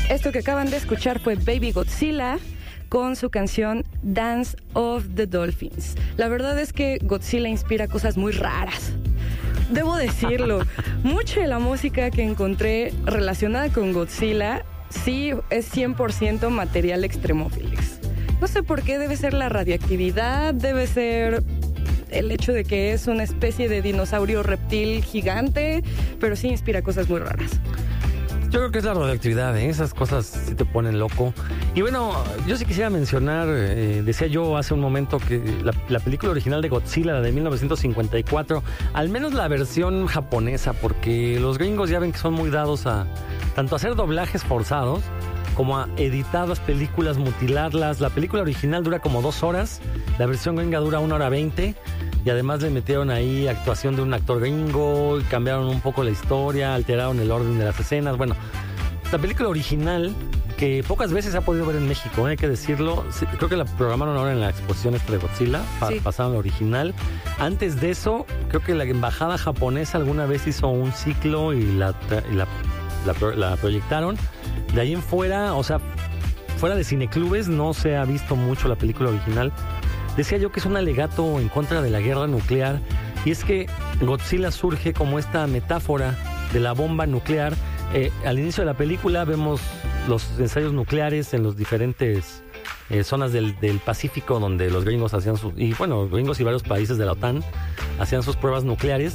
Esto que acaban de escuchar fue Baby Godzilla con su canción Dance of the Dolphins. La verdad es que Godzilla inspira cosas muy raras. Debo decirlo, mucha de la música que encontré relacionada con Godzilla sí es 100% material extremófilis. No sé por qué, debe ser la radiactividad, debe ser el hecho de que es una especie de dinosaurio reptil gigante, pero sí inspira cosas muy raras. Yo creo que es la radioactividad, esas cosas sí te ponen loco. Y bueno, yo sí quisiera mencionar, decía yo hace un momento que la película original de Godzilla, la de 1954, al menos la versión japonesa, porque los gringos ya ven que son muy dados a tanto a hacer doblajes forzados como a editar las películas, mutilarlas. La película original dura como 2 horas, la versión gringa dura 1 hora 20. Y además le metieron ahí actuación de un actor gringo, cambiaron un poco la historia, alteraron el orden de las escenas. Bueno, la película original, que pocas veces se ha podido ver en México, hay que decirlo. Creo que la programaron ahora en la exposición de Godzilla, pasaron la original. Antes de eso, creo que la embajada japonesa alguna vez hizo un ciclo y la proyectaron. De ahí en fuera, o sea, fuera de cineclubes no se ha visto mucho la película original. Decía yo que es un alegato en contra de la guerra nuclear, y es que Godzilla surge como esta metáfora de la bomba nuclear. Al inicio de la película vemos los ensayos nucleares en los diferentes zonas del Pacífico, donde los gringos hacían gringos y varios países de la OTAN hacían sus pruebas nucleares,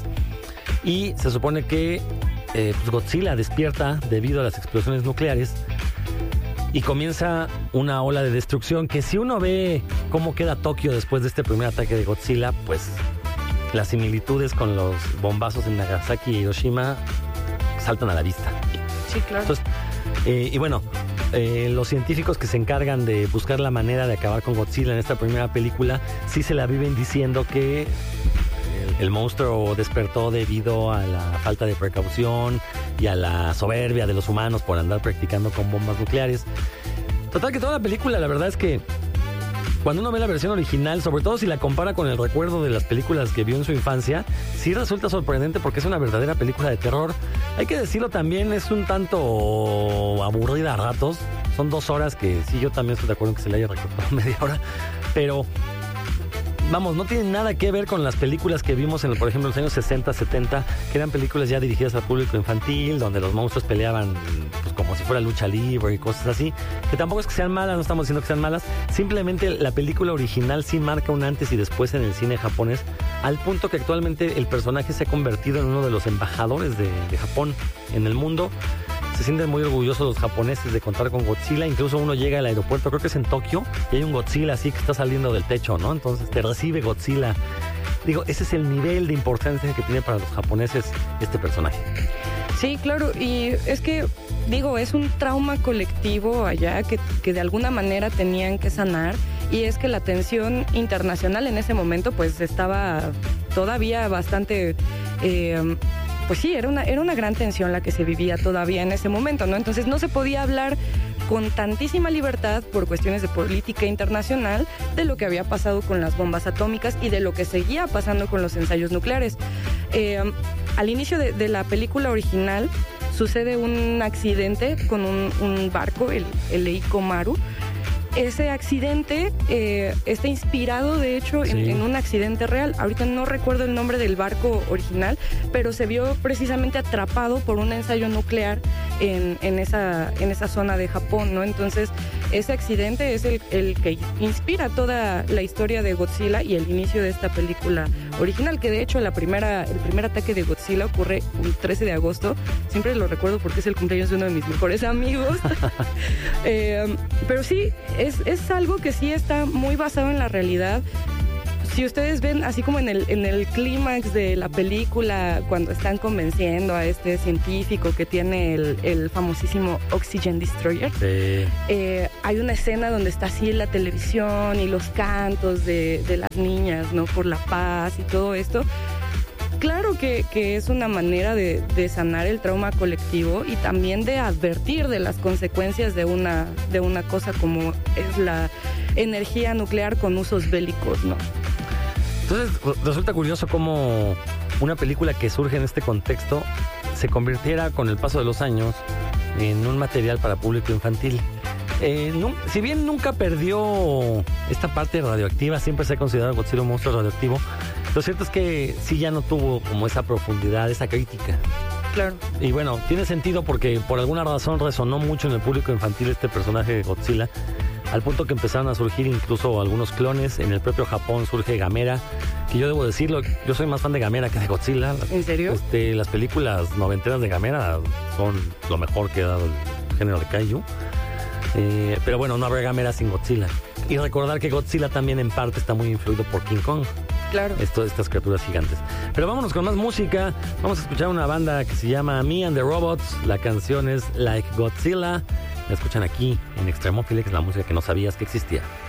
y se supone que Godzilla despierta debido a las explosiones nucleares y comienza una ola de destrucción que, si uno ve cómo queda Tokio después de este primer ataque de Godzilla, pues las similitudes con los bombazos en Nagasaki y Hiroshima saltan a la vista. Sí, claro. Entonces, y bueno, los científicos que se encargan de buscar la manera de acabar con Godzilla en esta primera película sí se la viven diciendo que el monstruo despertó debido a la falta de precaución y a la soberbia de los humanos por andar practicando con bombas nucleares. Total, que toda la película, la verdad es que cuando uno ve la versión original, sobre todo si la compara con el recuerdo de las películas que vio en su infancia, sí resulta sorprendente porque es una verdadera película de terror. Hay que decirlo también, es un tanto aburrida a ratos. Son 2 horas que sí, yo también estoy de acuerdo en que se le haya recortado media hora, pero vamos, no tiene nada que ver con las películas que vimos por ejemplo, en los años 60, 70, que eran películas ya dirigidas al público infantil, donde los monstruos peleaban pues como si fuera lucha libre y cosas así, que tampoco es que sean malas, no estamos diciendo que sean malas, simplemente la película original sí marca un antes y después en el cine japonés, al punto que actualmente el personaje se ha convertido en uno de los embajadores de Japón en el mundo. Se sienten muy orgullosos los japoneses de contar con Godzilla. Incluso uno llega al aeropuerto, creo que es en Tokio, y hay un Godzilla así que está saliendo del techo, ¿no? Entonces te recibe Godzilla. Digo, ese es el nivel de importancia que tiene para los japoneses este personaje. Sí, claro, y es que, digo, es un trauma colectivo allá que de alguna manera tenían que sanar, y es que la tensión internacional en ese momento pues estaba todavía bastante... pues sí, era una gran tensión la que se vivía todavía en ese momento, ¿no? Entonces no se podía hablar con tantísima libertad por cuestiones de política internacional de lo que había pasado con las bombas atómicas y de lo que seguía pasando con los ensayos nucleares. Al inicio de la película original sucede un accidente con un barco, el Eiko Maru. Ese accidente está inspirado, de hecho, en un accidente real. Ahorita no recuerdo el nombre del barco original, pero se vio precisamente atrapado por un ensayo nuclear en esa zona de Japón, ¿no? Entonces, ese accidente es el que inspira toda la historia de Godzilla y el inicio de esta película original, que de hecho el primer ataque de Godzilla ocurre el 13 de agosto. Siempre lo recuerdo porque es el cumpleaños de uno de mis mejores amigos. Pero sí, es algo que sí está muy basado en la realidad. Si ustedes ven, así como en el clímax de la película, cuando están convenciendo a este científico que tiene el famosísimo Oxygen Destroyer, sí. Hay una escena donde está así la televisión y los cantos de las niñas, ¿no? Por la paz y todo esto. Claro que es una manera de sanar el trauma colectivo y también de advertir de las consecuencias de una cosa como es la energía nuclear con usos bélicos, ¿no? Entonces resulta curioso cómo una película que surge en este contexto se convirtiera con el paso de los años en un material para público infantil. Si bien nunca perdió esta parte radioactiva, siempre se ha considerado Godzilla un monstruo radioactivo, lo cierto es que sí ya no tuvo como esa profundidad, esa crítica. Claro. Y bueno, tiene sentido porque por alguna razón resonó mucho en el público infantil este personaje de Godzilla, al punto que empezaron a surgir incluso algunos clones. En el propio Japón surge Gamera, que yo debo decirlo, yo soy más fan de Gamera que de Godzilla. ¿En serio? Las películas noventeras de Gamera son lo mejor que ha dado el género de Kaiju. Pero bueno, no habrá Gamera sin Godzilla. Y recordar que Godzilla también en parte está muy influido por King Kong. Claro. Estas criaturas gigantes. Pero vámonos con más música. Vamos a escuchar una banda que se llama Me and the Robots. La canción es Like Godzilla. La escuchan aquí en Extremófile, que es la música que no sabías que existía.